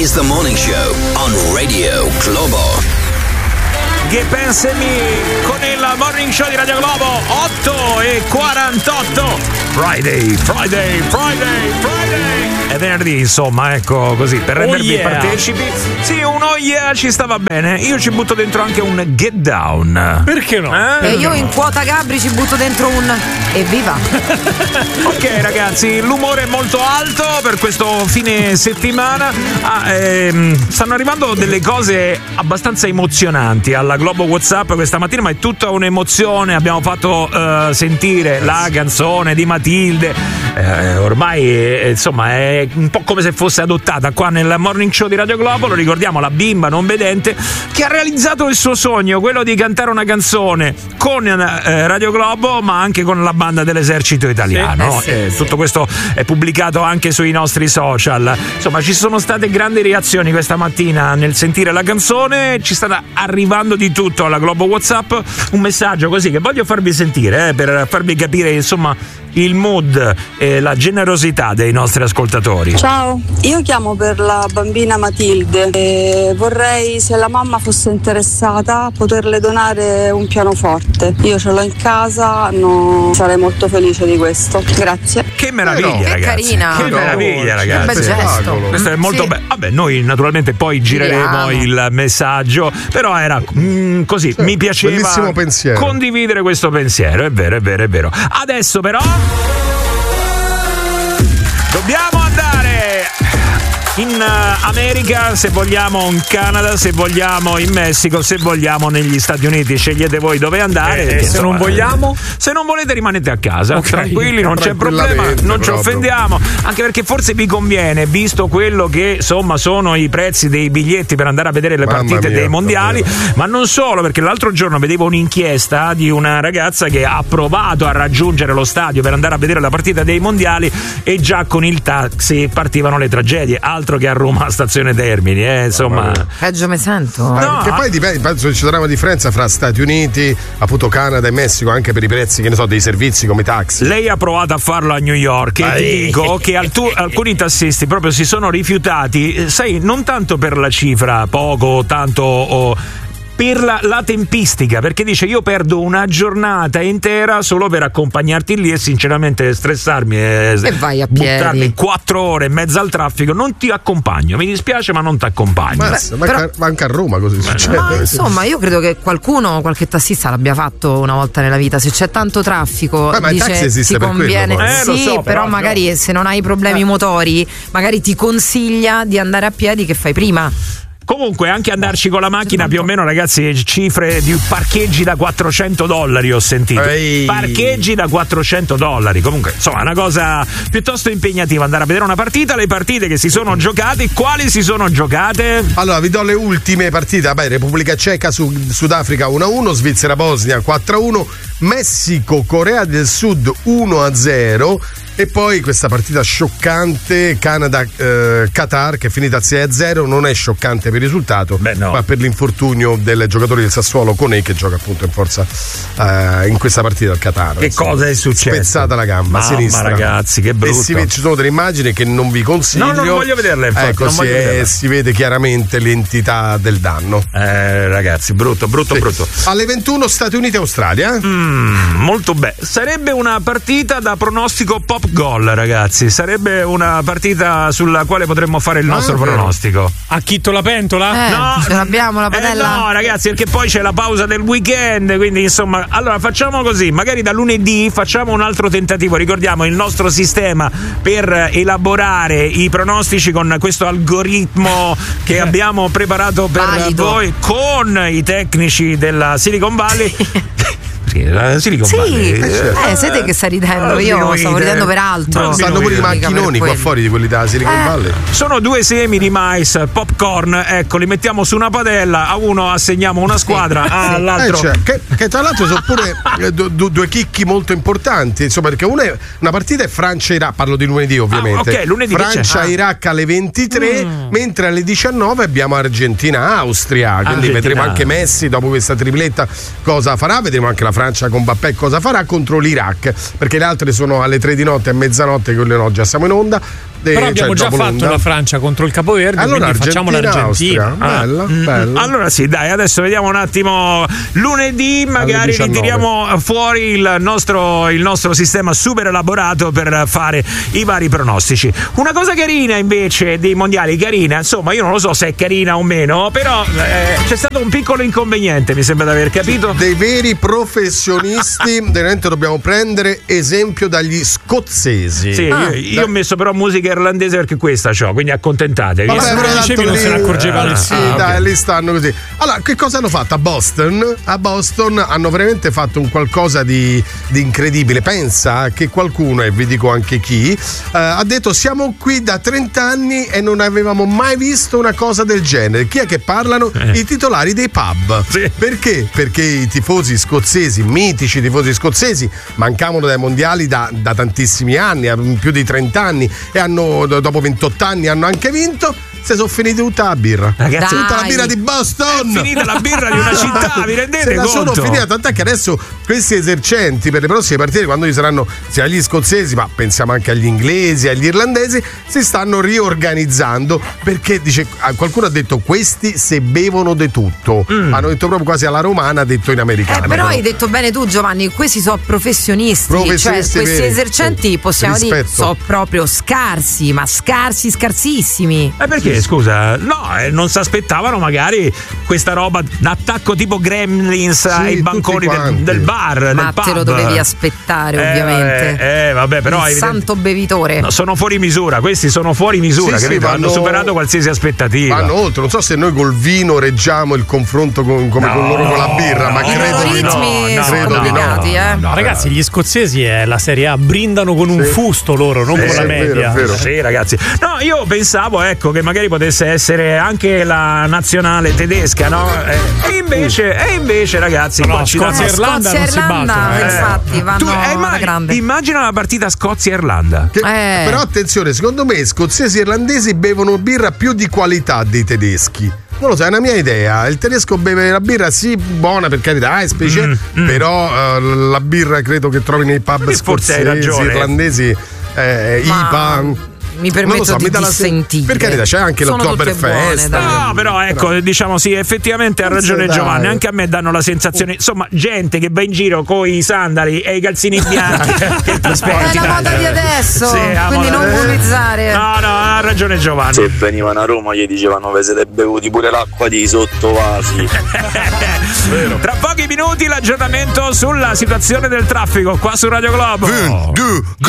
is the morning show on Radio Globo. Che pensami con il morning show di Radio Globo 8:48. Friday. È venerdì, insomma, ecco, così per rendervi partecipi. Sì, uno ci stava bene. Io ci butto dentro anche un get down. Perché no? E io in quota Gabri ci butto dentro un evviva. Ok ragazzi, l'umore è molto alto per questo fine settimana. Stanno arrivando delle cose abbastanza emozionanti alla Globo WhatsApp questa mattina, ma è tutta un'emozione. Abbiamo fatto sentire la canzone di Matilde. Ormai insomma è un po' come se fosse adottata qua nel morning show di Radio Globo. Lo ricordiamo, la bimba non vedente che ha realizzato il suo sogno, quello di cantare una canzone con Radio Globo, ma anche con la banda dell'esercito italiano. Tutto questo è pubblicato anche sui nostri social. Insomma, ci sono state grandi reazioni questa mattina nel sentire la canzone. Ci sta arrivando di tutto alla Globo WhatsApp. Un messaggio così che voglio farvi sentire per farvi capire insomma il mood e la generosità dei nostri ascoltatori. Ciao, io chiamo per la bambina Matilde e vorrei, se la mamma fosse interessata, poterle donare un pianoforte. Io ce l'ho in casa, sarei molto felice di questo. Grazie. Che meraviglia, ragazzi. Che carina. Che meraviglia, ragazzi. Che bel gesto. Questo è molto bello. Vabbè, noi naturalmente poi gireremo il messaggio, però era così, mi piaceva condividere questo pensiero. È vero. Adesso però dobbiamo andare in America, se vogliamo in Canada, se vogliamo in Messico, se vogliamo negli Stati Uniti. Scegliete voi dove andare. Se non vogliamo? Se non volete rimanete a casa, tranquilli, non c'è problema, non ci offendiamo. Anche perché forse vi conviene, visto quello che insomma sono i prezzi dei biglietti per andare a vedere le partite dei mondiali, ma non solo, perché l'altro giorno vedevo un'inchiesta di una ragazza che ha provato a raggiungere lo stadio per andare a vedere la partita dei mondiali e già con il taxi partivano le tragedie. Altro che a Roma stazione Termini, insomma. Peggio mi sento. No. Che poi dipende, penso che ci sarà una differenza fra Stati Uniti, appunto Canada e Messico, anche per i prezzi, che ne so, dei servizi come taxi. Lei ha provato a farlo a New York e ti dico che alcuni tassisti proprio si sono rifiutati, sai, non tanto per la cifra, poco, tanto per la tempistica, perché dice io perdo una giornata intera solo per accompagnarti lì e sinceramente stressarmi e vai a piedi, buttarmi 4 ore in mezzo al traffico, non ti accompagno, mi dispiace ma non ti accompagno. Ma anche a Roma così succede. Ma insomma io credo che qualche tassista l'abbia fatto una volta nella vita. Se c'è tanto traffico ma dice il taxi esiste ti conviene per quello, sì, però magari se non hai problemi motori magari ti consiglia di andare a piedi, che fai prima. Comunque anche andarci con la macchina più o meno, ragazzi, cifre di parcheggi da $400 ho sentito. Parcheggi da $400. Comunque insomma è una cosa piuttosto impegnativa andare a vedere una partita. Le partite che si sono giocate, quali si sono giocate? Allora vi do le ultime partite. Repubblica Ceca su Sudafrica 1-1, Svizzera Bosnia 4-1, Messico Corea del Sud 1-0. E poi questa partita scioccante Canada-Qatar che è finita 6-0. Non è scioccante per il risultato, ma per l'infortunio del giocatore del Sassuolo Koné, che gioca appunto in forza in questa partita al Qatar. Che cosa è successo? Spezzata la gamba sinistra. Ragazzi, che brutto. E ci sono delle immagini che non vi consiglio. No, non voglio vederle, infatti. Ecco, si vede chiaramente l'entità del danno. Ragazzi, brutto. Alle 21 Stati Uniti e Australia. Molto bene. Sarebbe una partita da pronostico pop gol, ragazzi. Sarebbe una partita sulla quale potremmo fare il nostro pronostico. A chitto la pentola? No, ce l'abbiamo la padella? No, ragazzi, perché poi c'è la pausa del weekend, quindi insomma, allora facciamo così, magari da lunedì facciamo un altro tentativo. Ricordiamo il nostro sistema per elaborare i pronostici con questo algoritmo che abbiamo preparato per voi con i tecnici della Silicon Valley. Silicon Valley. Sei te che stai ridendo, io stavo ridendo per altro. Stanno pure i macchinoni qua fuori di quelli della Silicon Valley. Sono 2 semi di mais popcorn, ecco, li mettiamo su una padella, a uno assegniamo una squadra, all'altro che tra l'altro sono pure due chicchi molto importanti, insomma, perché una partita è Francia-Iraq, parlo di lunedì ovviamente. Lunedì Francia-Iraq alle 23, mentre alle 19 abbiamo Argentina-Austria, quindi vedremo anche Messi dopo questa tripletta cosa farà, vedremo anche la Francia con Mbappé cosa farà contro l'Iraq, perché le altre sono alle 3 di notte e mezzanotte, quelle no, già siamo in onda. Però abbiamo già fatto la Francia contro il Capoverde, allora quindi facciamo l'Argentina. Bella. Allora sì, dai, adesso vediamo un attimo. Lunedì magari ritiriamo fuori il nostro sistema super elaborato per fare i vari pronostici. Una cosa carina invece dei mondiali, carina, insomma, io non lo so se è carina o meno, però c'è stato un piccolo inconveniente, mi sembra di aver capito. Dei veri professionisti, veramente dobbiamo prendere esempio dagli scozzesi. Sì, io ho messo però musica irlandese perché questa c'ho, quindi accontentatevi. Vabbè, però dicevi non se ne accorgeva sì, dai, lì stanno così. Allora, che cosa hanno fatto a Boston? A Boston hanno veramente fatto un qualcosa di incredibile. Pensa che qualcuno, e vi dico anche chi, ha detto siamo qui da 30 anni e non avevamo mai visto una cosa del genere. Chi è che parlano? I titolari dei pub. Sì. Perché? Perché i tifosi scozzesi, mitici tifosi scozzesi, mancavano dai mondiali da tantissimi anni, più di 30 anni, e dopo 28 anni hanno anche vinto. Si sono finiti tutta la birra. Ragazzi, tutta la birra di Boston. È finita la birra di una città, vi rendete Se la conto? sono finita, tant'è che adesso questi esercenti per le prossime partite, quando ci saranno sia gli scozzesi, ma pensiamo anche agli inglesi, agli irlandesi, si stanno riorganizzando perché dice qualcuno ha detto questi se bevono di tutto. Hanno detto proprio quasi alla romana, detto in americano. Però hai detto bene tu, Giovanni, questi sono professionisti, cioè questi veri. esercenti Sì. possiamo dire Rispetto. sono proprio scarsi, ma scarsissimi. Perché scusa? No, non si aspettavano magari questa roba, un attacco tipo Gremlins ai banconi del bar, Ma del pub. te lo dovevi aspettare, ovviamente. Vabbè, però il santo bevitore. No, sono fuori misura, questi sono fuori misura, Sì, capito? Hanno superato qualsiasi aspettativa. Vanno oltre, non so se noi col vino reggiamo il confronto come con loro con la birra, ma credo di no. Sono complicati, No, ragazzi, gli scozzesi è la Serie A, brindano con un fusto loro, non con la media. È vero. Sì, ragazzi. No, io pensavo, ecco, che magari potesse essere anche la nazionale tedesca, no? E invece, ragazzi, qua ci danno- Scozia e Irlanda non si battono. Infatti vanno alla grande. Immagina la partita Scozia-Irlanda. Però attenzione, secondo me scozzesi e irlandesi bevono birra più di qualità dei tedeschi. Non lo so, è una mia idea. Il tedesco beve la birra, sì, buona per carità, è speciale, però la birra credo che trovi nei pub Forse hai scozzesi, ragione. irlandesi, IPA. Mi permetto di dissentire. Per carità, c'è anche Sono l'Oktoberfest. No, però ecco, diciamo sì, effettivamente ha ragione dai. Giovanni. Anche a me danno la sensazione, insomma, gente che va in giro con i sandali e i calzini bianchi. Che ti aspetti? È la moda di adesso, la quindi moda- non bullizzare. No, ha ragione Giovanni. Se venivano a Roma gli dicevano vi siete bevuti pure l'acqua di sottovasi. Tra pochi minuti l'aggiornamento sulla situazione del traffico qua su Radio Globo.